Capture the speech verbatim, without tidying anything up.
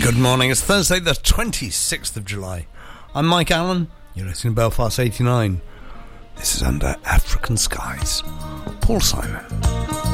Good morning, it's Thursday the twenty-sixth of July. I'm Mike Allen, you're listening to Belfast eighty-nine. This is Under African Skies. Paul Simon.